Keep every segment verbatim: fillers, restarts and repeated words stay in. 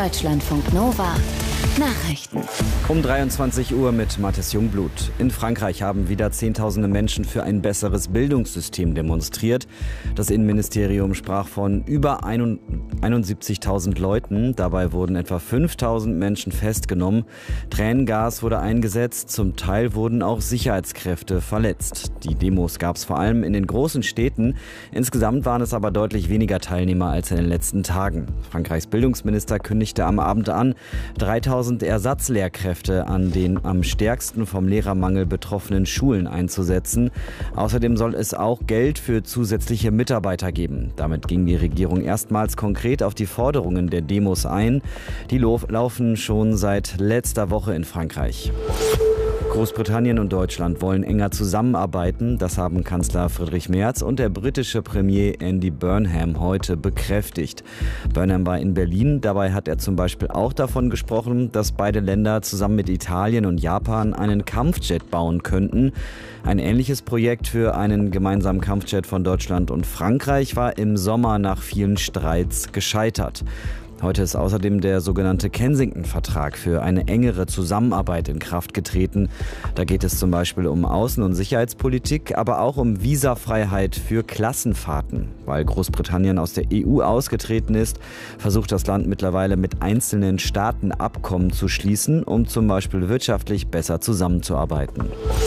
Deutschlandfunk Nova Nachrichten. Um dreiundzwanzig Uhr mit Mathis Jungblut. In Frankreich haben wieder Zehntausende Menschen für ein besseres Bildungssystem demonstriert. Das Innenministerium sprach von über einundsiebzigtausend Leuten. Dabei wurden etwa fünftausend Menschen festgenommen. Tränengas wurde eingesetzt. Zum Teil wurden auch Sicherheitskräfte verletzt. Die Demos gab es vor allem in den großen Städten. Insgesamt waren es aber deutlich weniger Teilnehmer als in den letzten Tagen. Frankreichs Bildungsminister kündigte am Abend an, dreitausend Ersatzlehrkräfte an den am stärksten vom Lehrermangel betroffenen Schulen einzusetzen. Außerdem soll es auch Geld für zusätzliche Mitarbeiter geben. Damit ging die Regierung erstmals konkret auf die Forderungen der Demos ein. Die laufen schon seit letzter Woche in Frankreich. Großbritannien und Deutschland wollen enger zusammenarbeiten. Das haben Kanzler Friedrich Merz und der britische Premier Andy Burnham heute bekräftigt. Burnham war in Berlin. Dabei hat er zum Beispiel auch davon gesprochen, dass beide Länder zusammen mit Italien und Japan einen Kampfjet bauen könnten. Ein ähnliches Projekt für einen gemeinsamen Kampfjet von Deutschland und Frankreich war im Sommer nach vielen Streits gescheitert. Heute ist außerdem der sogenannte Kensington-Vertrag für eine engere Zusammenarbeit in Kraft getreten. Da geht es zum Beispiel um Außen- und Sicherheitspolitik, aber auch um Visafreiheit für Klassenfahrten. Weil Großbritannien aus der E U ausgetreten ist, versucht das Land mittlerweile mit einzelnen Staaten Abkommen zu schließen, um zum Beispiel wirtschaftlich besser zusammenzuarbeiten.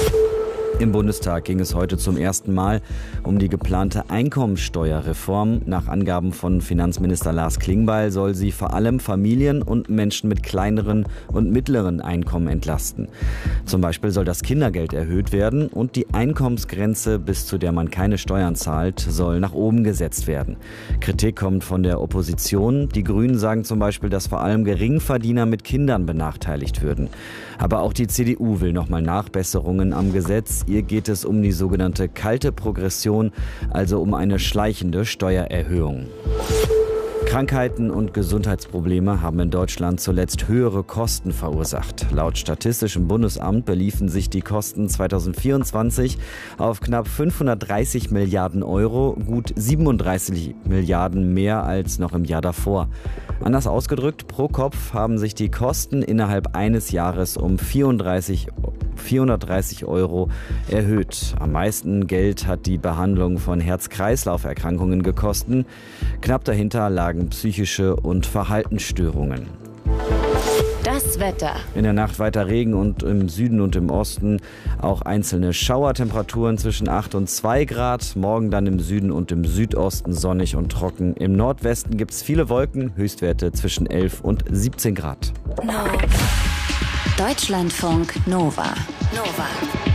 Im Bundestag ging es heute zum ersten Mal um die geplante Einkommensteuerreform. Nach Angaben von Finanzminister Lars Klingbeil soll sie vor allem Familien und Menschen mit kleineren und mittleren Einkommen entlasten. Zum Beispiel soll das Kindergeld erhöht werden und die Einkommensgrenze, bis zu der man keine Steuern zahlt, soll nach oben gesetzt werden. Kritik kommt von der Opposition. Die Grünen sagen zum Beispiel, dass vor allem Geringverdiener mit Kindern benachteiligt würden. Aber auch die C D U will nochmal Nachbesserungen am Gesetz. Ihr geht es um die sogenannte kalte Progression, also um eine schleichende Steuererhöhung. Krankheiten und Gesundheitsprobleme haben in Deutschland zuletzt höhere Kosten verursacht. Laut Statistischem Bundesamt beliefen sich die Kosten zweitausendvierundzwanzig auf knapp fünfhundertdreißig Milliarden Euro, gut siebenunddreißig Milliarden mehr als noch im Jahr davor. Anders ausgedrückt, pro Kopf haben sich die Kosten innerhalb eines Jahres um vierunddreißig vierhundertdreißig Euro erhöht. Am meisten Geld hat die Behandlung von Herz-Kreislauf-Erkrankungen gekostet. Knapp dahinter lagen psychische und Verhaltensstörungen. Das Wetter. In der Nacht weiter Regen und im Süden und im Osten auch einzelne Schauertemperaturen zwischen acht und zwei Grad. Morgen dann im Süden und im Südosten sonnig und trocken. Im Nordwesten gibt es viele Wolken, Höchstwerte zwischen elf und siebzehn Grad. No. Deutschlandfunk Nova. Nova.